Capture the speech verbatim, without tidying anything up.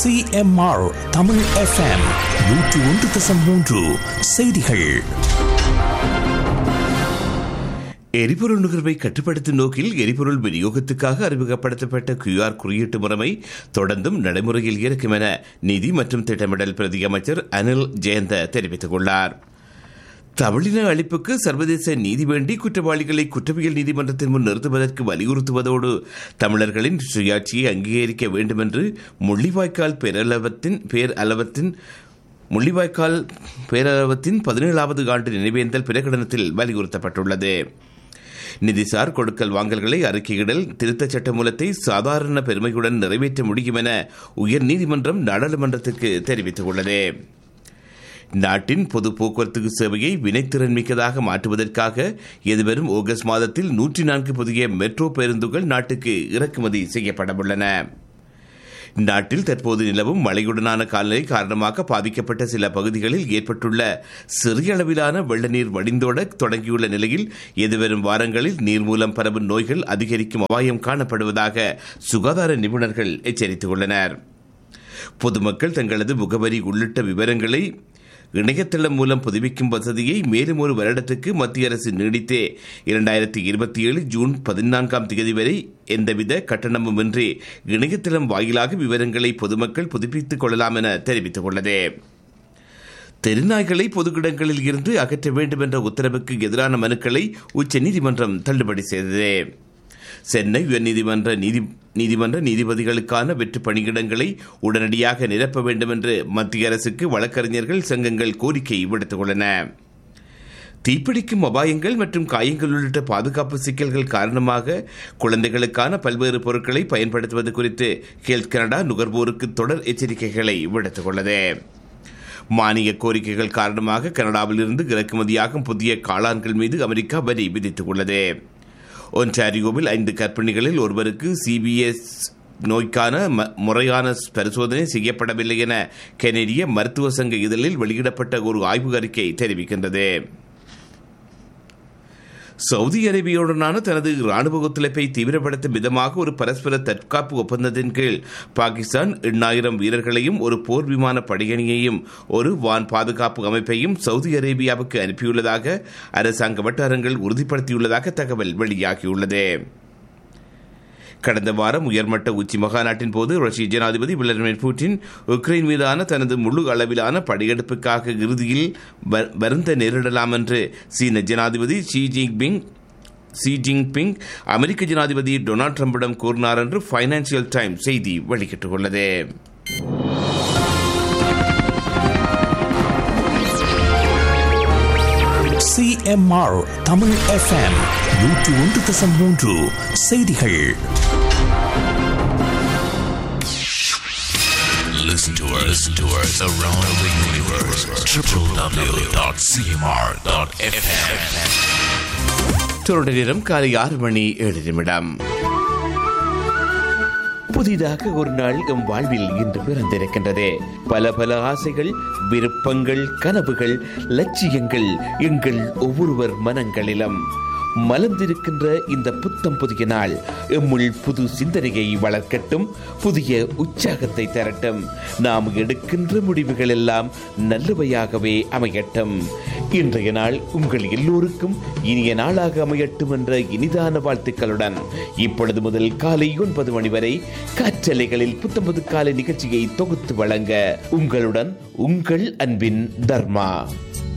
C M R Tamil FM நூற்று ஒன்று தசம் மூன்று செய்திகள். எரிபொருள் நுகர்வை கட்டுப்படுத்தும் நோக்கில் எரிபொருள் விநியோகத்துக்காக அறிமுகப்படுத்தப்பட்ட கியூஆர் குறியீட்டு முறைமை தொடர்ந்தும் நடைமுறையில் இருக்கும் என நிதி மற்றும் திட்டமிடல் பிரதி அமைச்சர் அனில் ஜெயந்த தெரிவித்துள்ளார். தமிழின அழிப்புக்கு சர்வதேச நீதி வேண்டி குற்றவாளிகளை குற்றவியல் நீதிமன்றத்தின் முன் நிறுத்துவதற்கு வலியுறுத்துவதோடு தமிழர்களின் சுயாட்சியை அங்கீகரிக்க வேண்டும் என்று முள்ளிவாய்க்கால் பேரளவத்தின் பேரளவத்தின் முள்ளிவாய்க்கால் பேரளவத்தின் பதினேழாவது ஆண்டு நினைவேந்தல் பிரகடனத்தில் வலியுறுத்தப்பட்டுள்ளது. நிதிசார் கொடுக்கல் வாங்கல்களை அறிக்கையிடல் திருத்தச் சட்ட மூலத்தை சாதாரண பெருமையுடன் நிறைவேற்ற முடியும் என உயர்நீதிமன்றம் நாடாளுமன்றத்திற்கு தெரிவித்துள்ளது. நாட்டின் பொது போக்குவரத்து சேவையை வினைத்திறன் மிக்கதாக மாற்றுவதற்காக எதிர்வரும் ஆகஸ்ட் மாதத்தில் நூற்றி நான்கு புதிய மெட்ரோ பேருந்துகள் நாட்டுக்கு இறக்குமதி செய்யப்படவுள்ளன. நாட்டில் தற்போது நிலவும் மழையுடனான காலநிலை காரணமாக பாதிக்கப்பட்ட சில பகுதிகளில் ஏற்பட்டுள்ள சிறிய அளவிலான வெள்ள நீர் வடிந்தோட தொடங்கியுள்ள நிலையில் எதிர்வரும் வாரங்களில் நீர் மூலம் பரவும் நோய்கள் அதிகரிக்கும் அபாயம் காணப்படுவதாக சுகாதார நிபுணர்கள் எச்சரித்துள்ளனர். பொதுமக்கள் தங்களது முகவரி உள்ளிட்ட விவரங்களை இணையதளம் மூலம் புதுப்பிக்கும் வசதியை மேலும் ஒரு வருடத்துக்கு மத்திய அரசு நீடித்தே இரண்டாயிரத்தி இருபத்தி ஏழு ஜூன் பதினான்காம் தேதி வரை எந்தவித கட்டணமுமின்றி இணையதளம் வாயிலாக விவரங்களை பொதுமக்கள் புதுப்பித்துக் கொள்ளலாம் என தெரிவித்துள்ளது. தெருநாய்களை பொது இடங்களில் இருந்து அகற்ற வேண்டும் என்ற உத்தரவுக்கு எதிரான மனுக்களை உச்சநீதிமன்றம் தள்ளுபடி செய்தது. சென்னை உயர்நீதிமன்ற நீதி நீதிமன்ற நீதிபதிகளுக்கான வெற்று பணியிடங்களை உடனடியாக நிரப்ப வேண்டும் என்று மத்திய அரசுக்கு வழக்கறிஞர்கள் சங்கங்கள் கோரிக்கை விடுத்துள்ளன. தீப்பிடிக்கும் அபாயங்கள் மற்றும் காயங்கள் உள்ளிட்ட பாதுகாப்பு சிக்கல்கள் காரணமாக குழந்தைகளுக்கான பல்வேறு பொருட்களை பயன்படுத்துவது குறித்து ஹெல்த் கனடா நுகர்வோருக்கு தொடர் எச்சரிக்கைகளை விடுத்துள்ளது. மானிய கோரிக்கைகள் காரணமாக கனடாவில் இருந்து இறக்குமதியாகும் புதிய காளான்கள் மீது அமெரிக்கா வரி விதித்துள்ளது. ஒன்டாரியோவில் ஐந்து கர்ப்பிணிகளில் ஒருவருக்கு சிபிஎஸ் நோய்க்கான முறையான பரிசோதனை செய்யப்படவில்லை என கனேடிய மருத்துவ சங்க இதழில் வெளியிடப்பட்ட ஒரு ஆய்வு அறிக்கை தெரிவிக்கின்றது. சவுதி அரேபியாவுடனான தனது ராணுவ ஒத்துழைப்பை தீவிரப்படுத்தும் விதமாக ஒரு பரஸ்பர தற்காப்பு ஒப்பந்தத்தின் கீழ் பாகிஸ்தான் எண்ணாயிரம் வீரர்களையும் ஒரு போர் விமான படையணியையும் ஒரு வான் பாதுகாப்பு அமைப்பையும் சவுதி அரேபியாவுக்கு அனுப்பியுள்ளதாக அரசாங்க வட்டாரங்கள் உறுதிப்படுத்தியுள்ளதாக தகவல் வெளியாகியுள்ளது. கடந்த வாரம் உயர்மட்ட உச்சி மகாநாட்டின் போது ரஷ்ய ஜனாதிபதி விளாடிமிர் புட்டின் உக்ரைன் மீதான தனது முழு அளவிலான படையெடுப்புக்காக இறுதியில் வருந்த நேரிடலாம் என்று சீன ஜனாதிபதி ஷி ஜின்பிங் ஷி ஜின்பிங் அமெரிக்க ஜனாதிபதி டொனால்டு டிரம்பிடம் கூறினார் என்று பைனான்சியல் டைம்ஸ் செய்தி வெளியிட்டுள்ளது. C M R Tamil FM நூற்று ஒன்று தசம் மூன்று செய்திகள். Listen to us, listen to us around the universe. w w w dot c m r dot f m. தொடர் நேரம் காலை ஆறு மணி ஏழு நிமிடம். புதிதாக ஒரு நாள் எம் வாழ்வில் இன்று பிறந்திருக்கின்றது. பல பல ஆசைகள், விருப்பங்கள், கனவுகள், லட்சியங்கள் எங்கள் ஒவ்வொருவர் மனங்களிலும் மலர்ந்திருக்கின்ற இந்த புத்தம் புதிய நாள் எம்முள் புது சிந்தனையை வளர்க்கட்டும், புதிய உற்சாகத்தை தரட்டும். நாம் எடுக்கின்ற முடிவுகள் எல்லாம் நல்லவையாகவே அமையட்டும். இன்றைய நாள் உங்கள் எல்லோருக்கும் இனிய நாளாக அமையட்டும் என்ற இனிதான வாழ்த்துக்களுடன் இப்பொழுது முதல் காலை ஒன்பது மணி வரை காற்றலைகளில் புத்தம்பது காலை நிகழ்ச்சியை தொகுத்து வழங்க உங்களுடன் உங்கள் அன்பின் தர்மா.